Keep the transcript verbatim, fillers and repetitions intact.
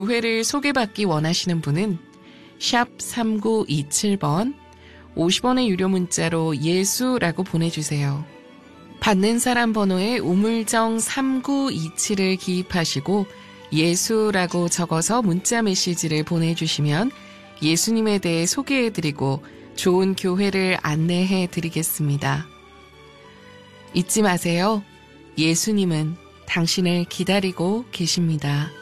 교회를 소개받기 원하시는 분은 샵 삼구이칠 번 오십 원의 유료 문자로 예수라고 보내주세요. 받는 사람 번호에 우물정 삼구이칠을 기입하시고 예수라고 적어서 문자 메시지를 보내주시면 예수님에 대해 소개해드리고 좋은 교회를 안내해드리겠습니다. 잊지 마세요. 예수님은 당신을 기다리고 계십니다.